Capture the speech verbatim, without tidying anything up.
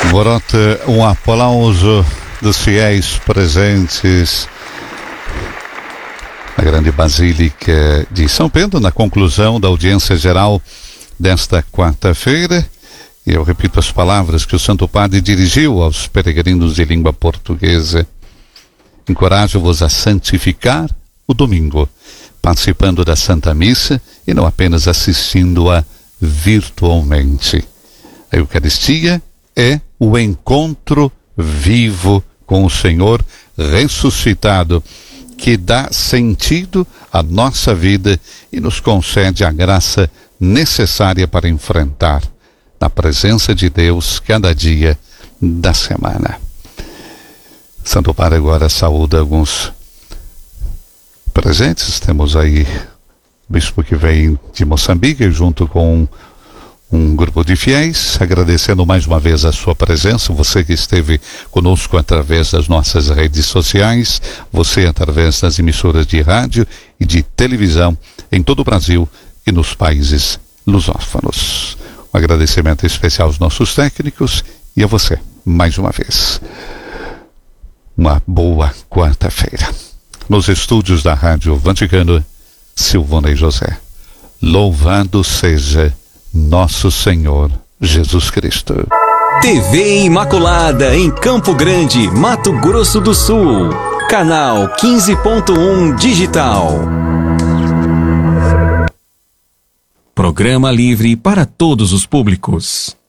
Brota um aplauso dos fiéis presentes na Grande Basílica de São Pedro, na conclusão da audiência geral desta quarta-feira. E eu repito as palavras que o Santo Padre dirigiu aos peregrinos de língua portuguesa. Encorajo-vos a santificar o domingo, participando da Santa Missa e não apenas assistindo-a virtualmente. A Eucaristia é o encontro vivo com o Senhor ressuscitado, que dá sentido à nossa vida e nos concede a graça necessária para enfrentar, na presença de Deus, cada dia da semana. Santo Padre agora saúda alguns presentes. Temos aí o bispo que vem de Moçambique, junto com um grupo de fiéis, agradecendo mais uma vez a sua presença, você que esteve conosco através das nossas redes sociais, você através das emissoras de rádio e de televisão em todo o Brasil e nos países lusófonos. Um agradecimento especial aos nossos técnicos e a você, mais uma vez. Uma boa quarta-feira. Nos estúdios da Rádio Vaticano, Silvana e José. Louvado seja nosso Senhor Jesus Cristo. T V Imaculada em Campo Grande, Mato Grosso do Sul. Canal quinze ponto um Digital. Programa livre para todos os públicos.